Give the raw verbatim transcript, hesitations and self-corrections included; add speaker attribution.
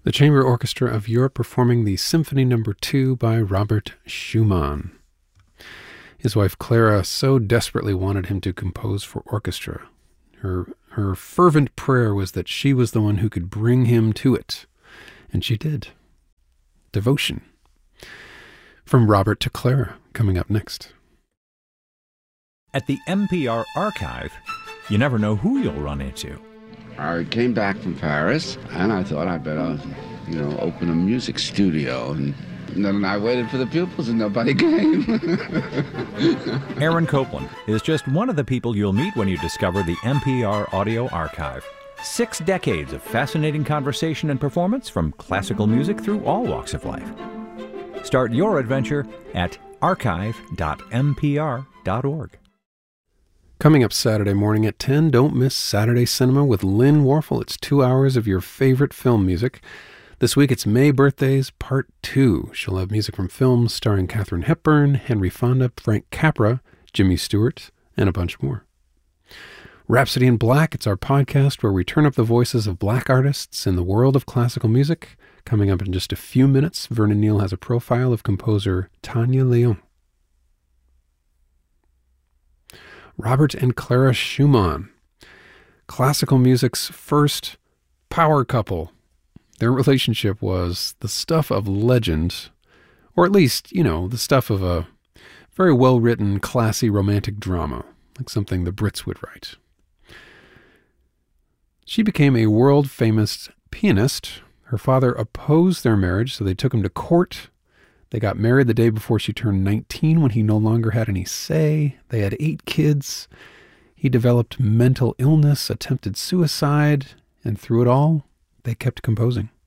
Speaker 1: The Chamber Orchestra of Europe performing the Symphony Number two by Robert Schumann. His wife Clara so desperately wanted him to compose for orchestra. Her, her fervent prayer was that she was the one who could bring him to it. And she did. Devotion. From Robert to Clara, coming up next.
Speaker 2: At the N P R Archive, you never know who you'll run into.
Speaker 3: I came back from Paris, and I thought I'd better, you know, open a music studio. And then I waited for the pupils, and nobody came.
Speaker 2: Aaron Copland is just one of the people you'll meet when you discover the N P R Audio Archive. Six decades of fascinating conversation and performance from classical music through all walks of life. Start your adventure at archive dot n p r dot org.
Speaker 1: Coming up Saturday morning at ten, don't miss Saturday Cinema with Lynn Warfel. It's two hours of your favorite film music. This week it's May Birthdays Part two. She'll have music from films starring Katharine Hepburn, Henry Fonda, Frank Capra, Jimmy Stewart, and a bunch more. Rhapsody in Black, it's our podcast where we turn up the voices of black artists in the world of classical music. Coming up in just a few minutes, Vernon Neal has a profile of composer Tanya Leon. Robert and Clara Schumann, classical music's first power couple. Their relationship was the stuff of legend, or at least, you know, the stuff of a very well-written, classy romantic drama, like something the Brits would write. She became a world-famous pianist. Her father opposed their marriage, so they took him to court. They got married the day before she turned nineteen when he no longer had any say. They had eight kids. He developed mental illness, attempted suicide, and through it all, they kept composing.